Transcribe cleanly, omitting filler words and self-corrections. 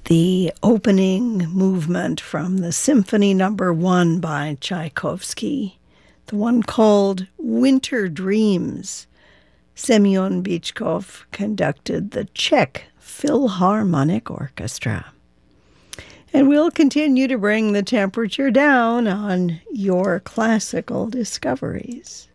the opening movement from the Symphony Number 1 by Tchaikovsky, the one called Winter Dreams. Semyon Bychkov conducted the Czech Philharmonic Orchestra. And we'll continue to bring the temperature down on your classical discoveries.